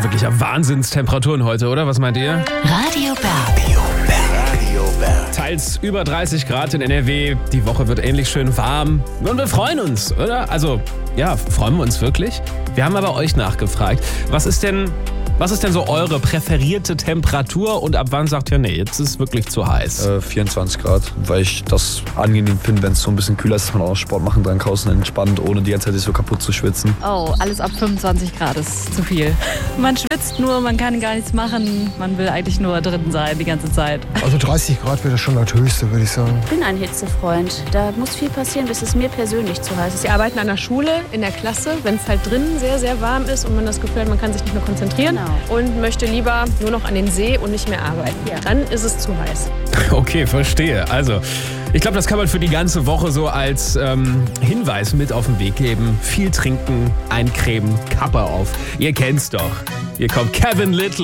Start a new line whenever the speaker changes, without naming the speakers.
wirklich Wahnsinnstemperaturen heute, oder? Was meint ihr?
Radio Berg.
Teils über 30 Grad in NRW. Die Woche wird ähnlich schön warm. Und wir freuen uns, oder? Also, ja, freuen wir uns wirklich? Wir haben aber euch nachgefragt. Was ist denn so eure präferierte Temperatur und ab wann sagt ihr, nee, jetzt ist es wirklich zu heiß?
24 Grad, weil ich das angenehm finde, wenn es so ein bisschen kühler ist, dass man auch Sport machen kann draußen entspannt, ohne die ganze Zeit sich so kaputt zu schwitzen.
Oh, alles ab 25 Grad ist zu viel. Man schwitzt nur, man kann gar nichts machen. Man will eigentlich nur drin sein die ganze Zeit.
Also 30 Grad wäre schon das Höchste, würde ich sagen.
Ich bin ein Hitzefreund. Da muss viel passieren, bis es mir persönlich zu heiß ist.
Wir arbeiten an der Schule, in der Klasse, wenn es halt drinnen sehr, sehr warm ist und man das Gefühl hat, man kann sich nicht mehr konzentrieren und möchte lieber nur noch an den See und nicht mehr arbeiten. Ja. Dann ist es zu heiß.
Okay, verstehe. Also, ich glaube, das kann man für die ganze Woche so als Hinweis mit auf den Weg geben. Viel trinken, eincremen, Kappe auf. Ihr kennt's doch. Hier kommt Kevin Little.